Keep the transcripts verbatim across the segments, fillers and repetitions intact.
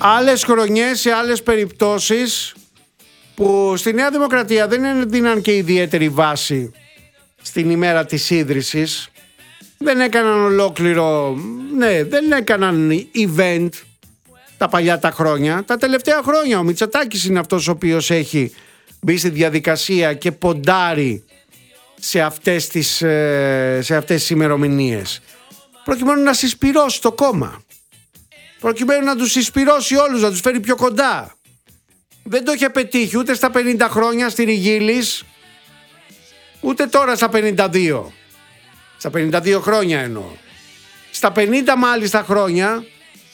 άλλες χρονιές, σε άλλες περιπτώσεις που στη Νέα Δημοκρατία δεν έδιναν και ιδιαίτερη βάση στην ημέρα της ίδρυσης. Δεν έκαναν ολόκληρο, ναι, δεν έκαναν event τα παλιά τα χρόνια. Τα τελευταία χρόνια ο Μητσοτάκης είναι αυτός ο οποίος έχει μπει στη διαδικασία και ποντάρει σε αυτές τις, σε αυτές τις ημερομηνίες, προκειμένου να συσπυρώσει το κόμμα, προκειμένου να τους συσπυρώσει όλους, να τους φέρει πιο κοντά. Δεν το είχε πετύχει ούτε στα πενήντα χρόνια στη Ριγίλης, ούτε τώρα στα πενήντα δύο. Στα πενήντα δύο χρόνια εννοώ. Στα πενήντα μάλιστα χρόνια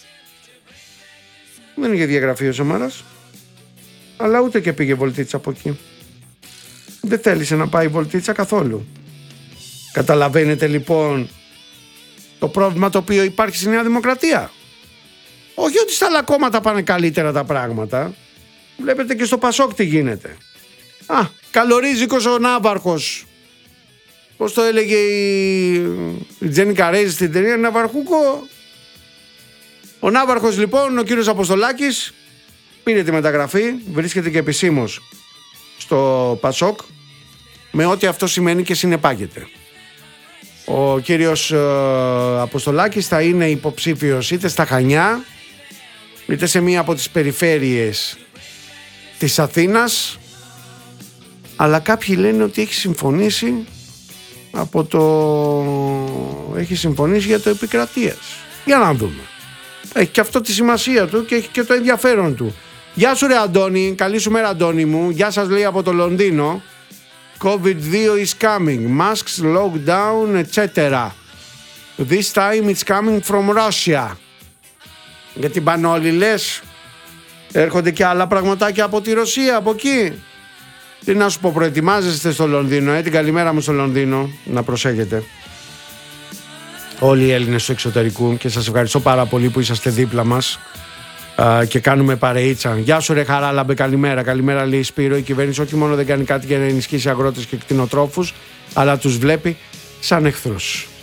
δεν είχε διαγραφεί ο Σαμαράς, αλλά ούτε και πήγε βολτίτσα από εκεί. Δεν θέλησε να πάει βολτίτσα καθόλου. Καταλαβαίνετε λοιπόν το πρόβλημα το οποίο υπάρχει στη Νέα Δημοκρατία. Όχι ότι στα άλλα κόμματα πάνε καλύτερα τα πράγματα. Βλέπετε και στο Πασόκ τι γίνεται. Α, καλορίζικος ο Ναύαρχος. Πώς το έλεγε η, η Τζέννη Καρέζη στην ταινία, Ναυαρχούκο. Ο Ναύαρχος λοιπόν, ο κύριος Αποστολάκης, πήρε τη μεταγραφή, βρίσκεται και επισήμως στο Πασόκ, με ό,τι αυτό σημαίνει και συνεπάγεται. Ο κύριος ε, Αποστολάκης θα είναι υποψήφιος είτε στα Χανιά, είτε σε μία από τις περιφέρειες της Αθήνας, αλλά κάποιοι λένε ότι έχει συμφωνήσει από το... έχει συμφωνήσει για το Επικρατείας. Για να δούμε. Έχει και αυτό τη σημασία του και έχει και το ενδιαφέρον του. Γεια σου ρε Αντώνη, καλή σου μέρα Αντώνη μου. Γεια σας λέει από το Λονδίνο. κόβιντ δύο is coming. Masks, lockdown, et cetera. This time it's coming from Russia. Γιατί πάνε όλοι λες. Έρχονται και άλλα πραγματάκια από τη Ρωσία, από εκεί. Τι να σου πω, προετοιμάζεστε στο Λονδίνο, ε, την καλημέρα μου στο Λονδίνο, να προσέχετε. Όλοι οι Έλληνες του εξωτερικού, και σας ευχαριστώ πάρα πολύ που είσαστε δίπλα μας α, και κάνουμε παρεΐτσα. Γεια σου ρε Χαράλαμπε, καλημέρα. Καλημέρα λέει Σπύρο. Η κυβέρνηση όχι μόνο δεν κάνει κάτι για να ενισχύσει αγρότες και κτηνοτρόφους, αλλά τους βλέπει σαν εχθρούς.